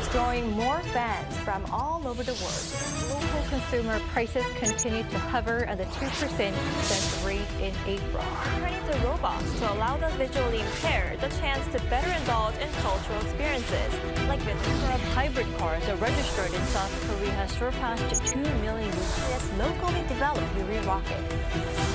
drawing more fans from all over the world. Local consumer prices continue to hover at the 2% cent rate in April. Turning to robots to allow the visually impaired the chance to better indulge in cultural experiences. Like the number of hybrid cars are registered in South Korea has surpassed 2 million. This locally developed Yuri rocket.